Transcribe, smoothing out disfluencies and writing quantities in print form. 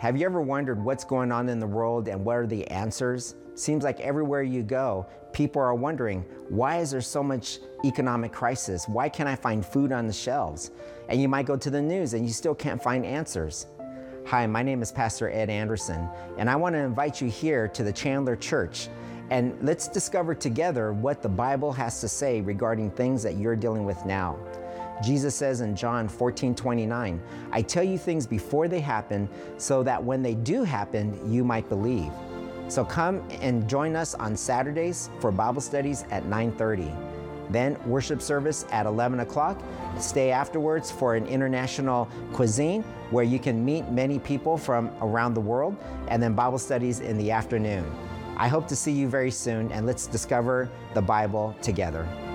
Have you ever wondered what's going on in the world and what are the answers? Seems like everywhere you go, people are wondering, why is there so much economic crisis? Why can't I find food on the shelves? And you might go to the news and you still can't find answers. Hi, my name is Pastor Ed Anderson, and I want to invite you here to the Chandler Church. And let's discover together what the Bible has to say regarding things that you're dealing with now. Jesus says in John 14:29, I tell you things before they happen, so that when they do happen, you might believe. So come and join us on Saturdays for Bible studies at 9:30. Then worship service at 11 o'clock. Stay afterwards for an international cuisine where you can meet many people from around the world, and then Bible studies in the afternoon. I hope to see you very soon, and let's discover the Bible together.